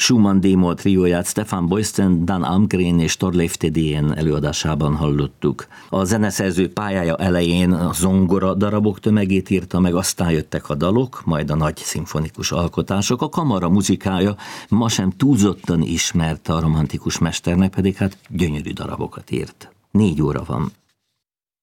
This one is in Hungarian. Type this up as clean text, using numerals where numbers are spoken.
Schumann D-moll trióját Stefan Boysen, Dan Almgren és Thorleif Thedéen előadásában hallottuk. A zeneszerző pályája elején a zongora darabok tömegét írta meg, aztán jöttek a dalok, majd a nagy szimfonikus alkotások. A kamara muzikája ma sem túlzottan ismert a romantikus mesternek, pedig hát gyönyörű darabokat írt. 4 óra van.